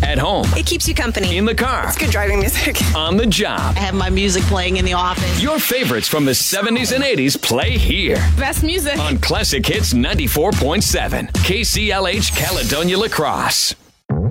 At home. It keeps you company. In the car. It's good driving music. On the job. I have my music playing in the office. Your favorites from the 70s and 80s play here. Best music. On Classic Hits 94.7. KCLH Caledonia La Crosse.